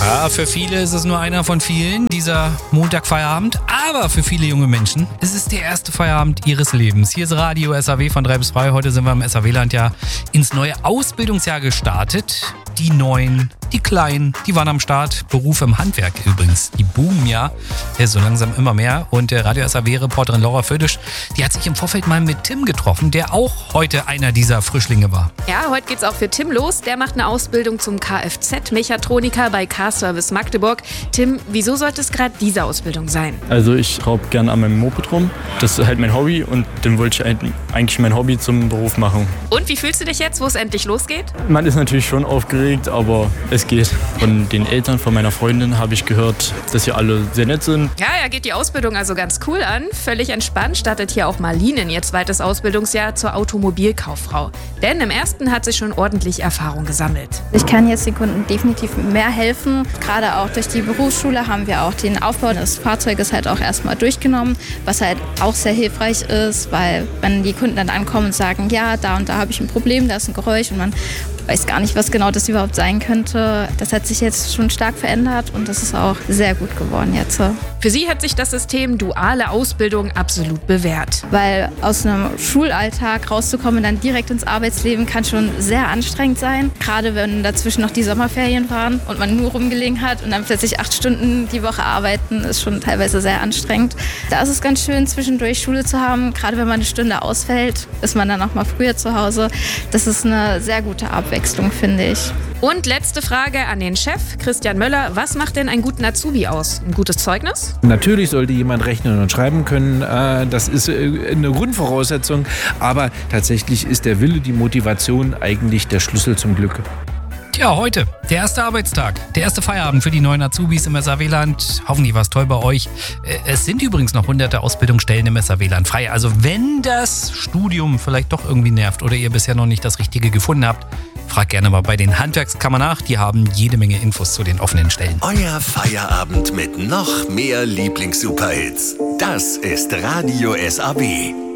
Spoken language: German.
Ja, für viele ist es nur einer von vielen, dieser Montagfeierabend. Aber für viele junge Menschen ist es der erste Feierabend ihres Lebens. Hier ist Radio SAW von 3 bis 3. Heute sind wir im SAW-Land ja ins neue Ausbildungsjahr gestartet. Die Neuen, die Kleinen, die waren am Start. Berufe im Handwerk übrigens, die boomen ja so langsam immer mehr. Und der Radio SAW-Reporterin Laura Födisch, die hat sich im Vorfeld mal mit Tim getroffen, der auch heute einer dieser Frischlinge war. Ja, heute geht's auch für Tim los. Der macht eine Ausbildung zum Kfz-Mechatroniker bei Car-Service Magdeburg. Tim, wieso sollte es gerade diese Ausbildung sein? Also ich schraube gerne an meinem Moped rum. Das ist halt mein Hobby und dann wollte ich eigentlich mein Hobby zum Beruf machen. Und wie fühlst du dich jetzt, wo es endlich losgeht? Man ist natürlich schon aufgeregt, aber es geht. Von den Eltern von meiner Freundin habe ich gehört, dass sie alle sehr nett sind. Ja, geht die Ausbildung also ganz cool an. Völlig entspannt startet hier auch Marlene in ihr zweites Ausbildungsjahr zur Automobilkauffrau. Denn im ersten hat sie schon ordentlich Erfahrung gesammelt. Ich kann jetzt den Kunden definitiv mehr helfen. Gerade auch durch die Berufsschule haben wir auch den Aufbau des Fahrzeuges halt auch erstmal durchgenommen, was halt auch sehr hilfreich ist, weil wenn die Kunden dann ankommen und sagen, ja, da und da habe ich ein Problem, da ist ein Geräusch und man weiß gar nicht, was genau das überhaupt sein könnte. Das hat sich jetzt schon stark verändert und das ist auch sehr gut geworden jetzt. Für sie hat sich das System duale Ausbildung absolut bewährt. Weil aus einem Schulalltag rauszukommen und dann direkt ins Arbeitsleben kann schon sehr anstrengend sein. Gerade wenn dazwischen noch die Sommerferien waren und man nur rumgelegen hat und dann plötzlich 8 Stunden die Woche arbeiten, ist schon teilweise sehr anstrengend. Da ist es ganz schön, zwischendurch Schule zu haben. Gerade wenn man eine Stunde ausfällt, ist man dann auch mal früher zu Hause. Das ist eine sehr gute Abwechslung, finde ich. Und letzte Frage an den Chef, Christian Möller. Was macht denn einen guten Azubi aus? Ein gutes Zeugnis? Natürlich sollte jemand rechnen und schreiben können. Das ist eine Grundvoraussetzung. Aber tatsächlich ist der Wille, die Motivation eigentlich der Schlüssel zum Glück. Ja, heute, der erste Arbeitstag, der erste Feierabend für die neuen Azubis im SAW-Land. Hoffentlich war es toll bei euch. Es sind übrigens noch hunderte Ausbildungsstellen im SAW-Land frei. Also wenn das Studium vielleicht doch irgendwie nervt oder ihr bisher noch nicht das Richtige gefunden habt, fragt gerne mal bei den Handwerkskammern nach. Die haben jede Menge Infos zu den offenen Stellen. Euer Feierabend mit noch mehr Lieblings-Superhits. Das ist Radio SAW.